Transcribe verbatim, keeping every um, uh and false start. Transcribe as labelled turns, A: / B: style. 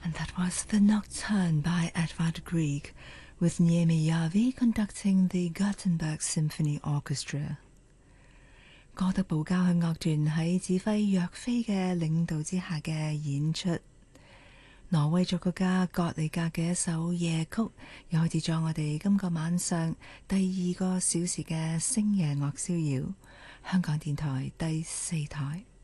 A: And that was the Nocturne by Edvard Grieg, with Niemi Yavi conducting the Gothenburg Symphony Orchestra. 哥德堡交響樂團喺指揮若飛嘅領導之下嘅演出。挪威作曲家葛里格嘅一首夜曲，又開始咗我哋今個晚上第二個小時嘅星夜樂逍遙。香港電台第四台。